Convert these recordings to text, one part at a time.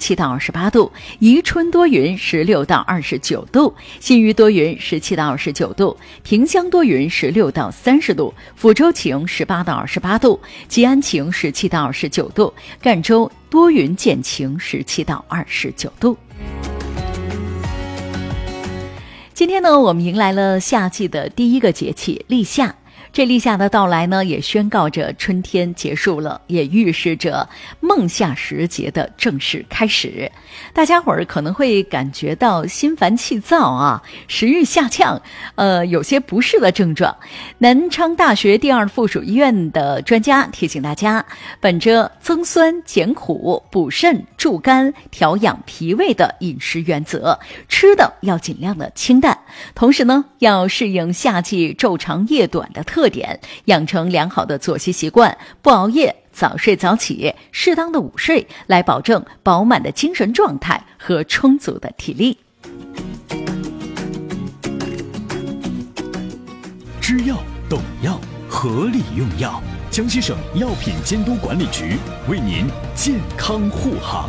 17到28度，宜春多云16到29度，新余多云17到29度，萍乡多云16到30度，抚州晴18到28度，吉安晴17到29度，赣州多云见晴17到29度。今天呢，我们迎来了夏季的第一个节气立夏。这立夏的到来呢，也宣告着春天结束了，也预示着孟夏时节的正式开始。大家伙儿可能会感觉到心烦气躁啊，食欲下降，有些不适的症状。南昌大学第二附属医院的专家提醒大家，本着增酸减苦、补肾助肝、调养脾胃的饮食原则，吃的要尽量的清淡，同时呢，要适应夏季昼长夜短的特点，养成良好的作息习惯，不熬夜，早睡早起，适当的午睡，来保证饱满的精神状态和充足的体力。 知药懂药，合理用药。江西省药品监督管理局为您健康护航。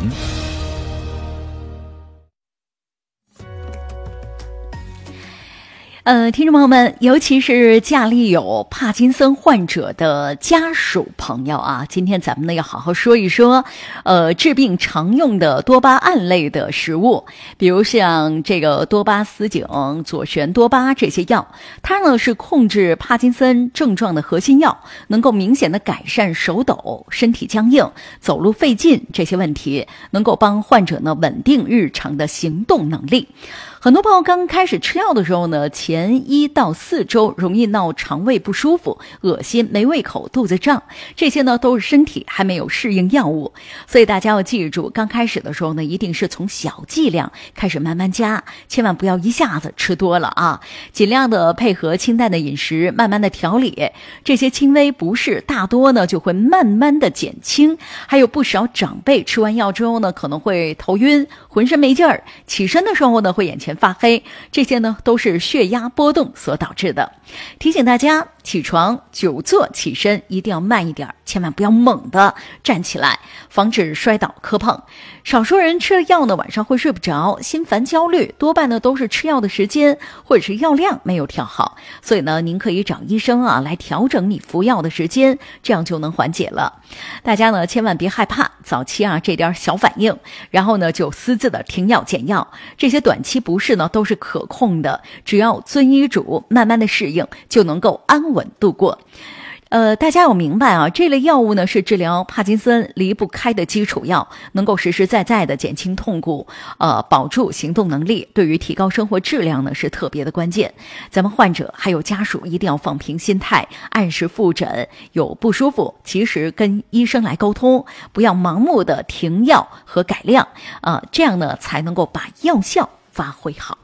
听众朋友们，尤其是家里有帕金森患者的家属朋友啊，今天咱们呢要好好说一说，治病常用的多巴胺类的食物，比如像这个多巴斯景、左旋多巴这些药，它呢是控制帕金森症状的核心药，能够明显的改善手抖、身体僵硬、走路费劲这些问题，能够帮患者呢稳定日常的行动能力。很多朋友刚开始吃药的时候呢，前1到4周容易闹肠胃不舒服、恶心、没胃口、肚子胀，这些呢都是身体还没有适应药物，所以大家要记住，刚开始的时候呢，一定是从小剂量开始慢慢加，千万不要一下子吃多了啊，尽量的配合清淡的饮食，慢慢的调理，这些轻微不适大多呢就会慢慢的减轻。还有不少长辈吃完药之后呢，可能会头晕、浑身没劲儿，起身的时候呢会眼前发黑，这些呢都是血压波动所导致的。提醒大家，起床久坐起身一定要慢一点，千万不要猛地站起来，防止摔倒磕碰。少数人吃了药呢，晚上会睡不着，心烦焦虑，多半呢都是吃药的时间或者是药量没有调好。所以呢，您可以找医生啊来调整你服药的时间，这样就能缓解了。大家呢千万别害怕早期啊这点小反应，然后呢就私自的停药减药，这些短期不适呢都是可控的，只要遵医嘱，慢慢的适应，就能够安稳度过。大家要明白啊，这类药物呢是治疗帕金森离不开的基础药，能够实实在在的减轻痛苦，保住行动能力，对于提高生活质量呢是特别的关键。咱们患者还有家属一定要放平心态，按时复诊，有不舒服及时跟医生来沟通，不要盲目的停药和改量，这样呢才能够把药效发挥好。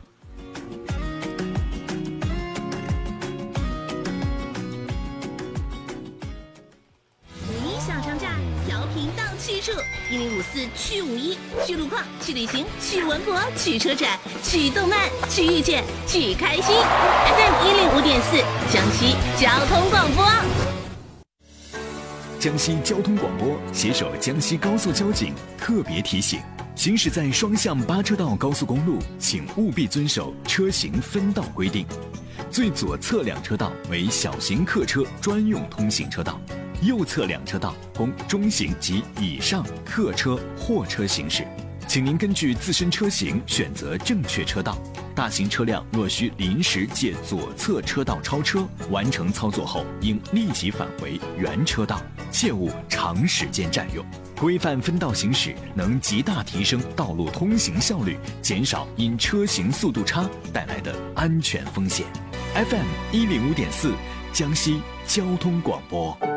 1054去51，去路况，去旅行，去文博，去车展，去动漫，去遇见，去开心。FM 105.4，江西交通广播。 江西交通广播携手江西高速交警特别提醒：行驶在双向8车道高速公路，请务必遵守车行分道规定。最左侧2车道为小型客车专用通行车道，右侧2车道供中型及以上客车、货车行驶，请您根据自身车型选择正确车道。大型车辆若需临时借左侧车道超车，完成操作后应立即返回原车道，切勿长时间占用。规范分道行驶能极大提升道路通行效率，减少因车行速度差带来的安全风险。FM 105.4，江西交通广播。